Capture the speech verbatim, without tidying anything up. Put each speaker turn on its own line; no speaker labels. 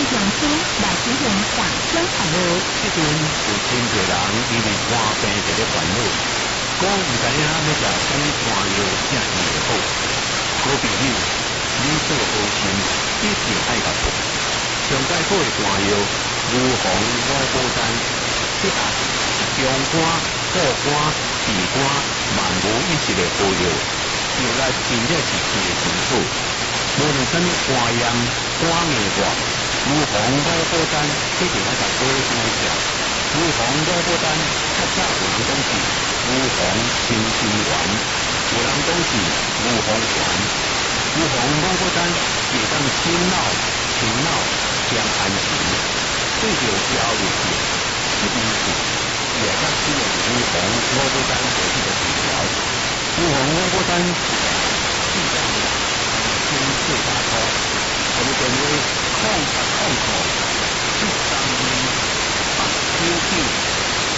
乡村来使用上乡服务。
即阵有真侪人因为肝病就咧烦恼，讲唔知影要食啥物肝药才医会好。好朋友，你做好心一定爱甲做。上解好的肝药，如红五宝丹，结合中肝、副肝、治肝、万无一失的好药，用来真正是最清楚。无论什么肝炎、肝硬热，如红五宝丹一定爱甲买来食。如红五宝丹，较早有人讲是如红清心丸，有人讲是如红丸。如红五宝丹会当清脑、清脑兼安神，对着焦虑症、失眠症，也较使用如红五宝丹做这个治疗。如红五宝丹是气量大，清血打通。